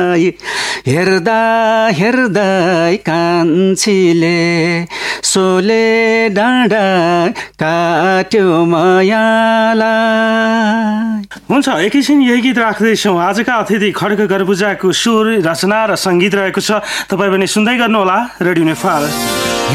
हेर्दा हेर्दै कान्छीले सोले डाँडा काट्यो मायालाई। हुन्छ, एकैछिन यही गीत राख्दैछौँ। आजका अतिथि खड्ग गर्बुजाको सुर, रचना र सङ्गीत रहेको छ। तपाईँ पनि सुन्दै गर्नुहोला रेडियो नेपाल।